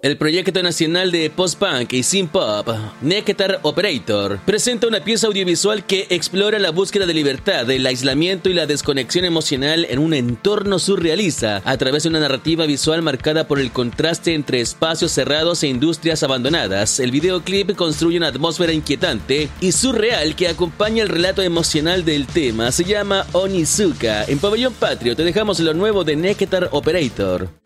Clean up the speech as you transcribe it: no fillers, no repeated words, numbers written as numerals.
El proyecto nacional de post-punk y synth-pop, Nectar Operator, presenta una pieza audiovisual que explora la búsqueda de libertad, el aislamiento y la desconexión emocional en un entorno surrealista, a través de una narrativa visual marcada por el contraste entre espacios cerrados e industrias abandonadas. El videoclip construye una atmósfera inquietante y surreal que acompaña el relato emocional del tema. Se llama Onizuka. En Pabellón Patrio te dejamos lo nuevo de Nectar Operator.